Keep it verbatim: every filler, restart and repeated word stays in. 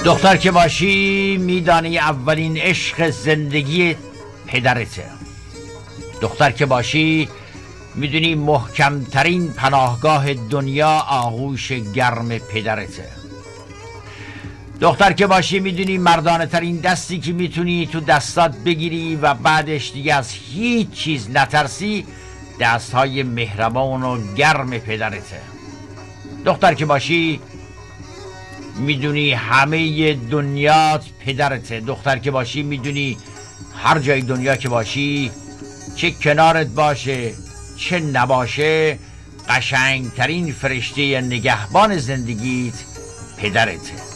دختر که باشی میدانی اولین عشق زندگی پدرته. دختر که باشی میدونی محکمترین پناهگاه دنیا آغوش گرم پدرته. دختر که باشی میدونی مردانه ترین دستی که میتونی تو دستات بگیری و بعدش دیگه از هیچ چیز نترسی دستهای مهربان و گرم پدرته. دختر که باشی میدونی همه دنیات پدرته. دختر که باشی میدونی هر جای دنیا که باشی، چه کنارت باشه چه نباشه، قشنگترین فرشته نگهبان زندگیت پدرته.